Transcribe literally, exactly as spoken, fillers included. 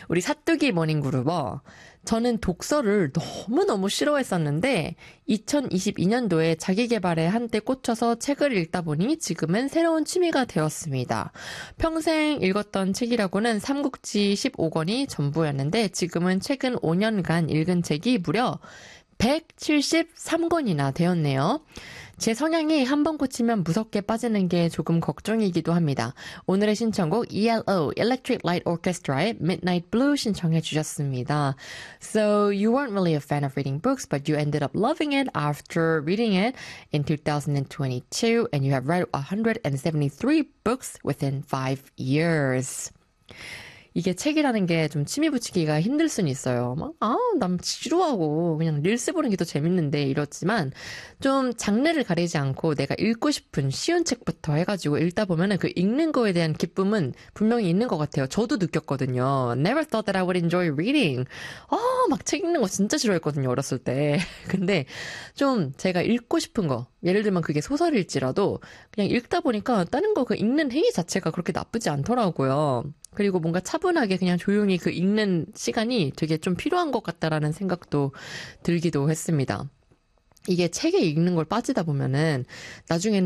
우리 사뚜기 모닝그룹어. 저는 독서를 너무너무 싫어했었는데 이천이십이 년도에 자기계발에 한때 꽂혀서 책을 읽다 보니 지금은 새로운 취미가 되었습니다. 평생 읽었던 책이라고는 삼국지 십오 권이 전부였는데 지금은 최근 오 년간 읽은 책이 무려 백칠십삼 권이나 되었네요. 제 성향이 한번 꽂히면 무섭게 빠지는 게 조금 걱정이기도 합니다. 오늘의 신청곡 이엘오 Electric Light Orchestra의 Midnight Blue 신청해 주셨습니다. So you weren't really a fan of reading books, but you ended up loving it after reading it in two thousand twenty-two, and you have read one hundred seventy-three books within five years. 이게 책이라는 게 좀 취미 붙이기가 힘들 수는 있어요. 막, 아, 난 지루하고 그냥 릴스 보는 게 더 재밌는데 이렇지만 좀 장르를 가리지 않고 내가 읽고 싶은 쉬운 책부터 해가지고 읽다 보면은 그 읽는 거에 대한 기쁨은 분명히 있는 것 같아요. 저도 느꼈거든요. Never thought that I would enjoy reading. 아, 막 책 읽는 거 진짜 싫어했거든요. 어렸을 때. 근데 좀 제가 읽고 싶은 거, 예를 들면 그게 소설일지라도 그냥 읽다 보니까 다른 거 그 읽는 행위 자체가 그렇게 나쁘지 않더라고요. 그리고 뭔가 차분하게 그냥 조용히 그 읽는 시간이 되게 좀 필요한 것 같다라는 생각도 들기도 했습니다. 이게 책에 읽는 걸 빠지다 보면은 나중에는